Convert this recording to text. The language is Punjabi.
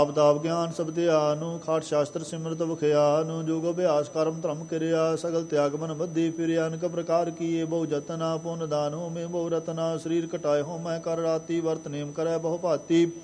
ਤਾਪ ਗਿਆਨ ਸਭ ਧਿਆਨ, ਖਾਟ ਸ਼ਾਸਤਰ ਸਿਮਰਤ ਵਖਿਆਨ, ਜੋਗ ਅਭਿਆਸ ਕਰਮ ਧਰਮ ਕਿਰਿਆ, ਸਗਲ ਤਿਆਗ ਮਨ ਬੱਧੀ ਫਿਰਿਆ, ਅਨਕ ਪ੍ਰਕਾਰ ਕੀਏ ਬਹੁ ਜਤਨਾ, ਪੁੰਨ ਦਾਨ ਹੋਮੇ ਬਹੁ ਰਤਨਾ, ਸਰੀਰ ਘਟਾਏ ਹੋਮੈ ਕਰ ਰਾਤੀ, ਵਰਤ ਨੇਮ ਕਰੈ ਬਹੁ ਭਾਤੀ।